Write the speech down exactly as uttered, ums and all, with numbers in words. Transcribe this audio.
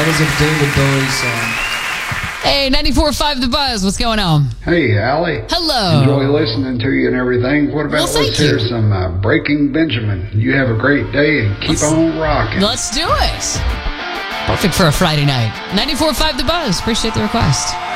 That was a David Bowie song. Hey, ninety-four point five The Buzz. What's going on? Hey, Allie. Hello. Enjoy listening to you and everything. What about Well, thank let's hear you. some uh, Breaking Benjamin? You have a great day and keep Let's- on rocking. Let's do it. Perfect for a Friday night. ninety-four point five The Buzz. Appreciate the request.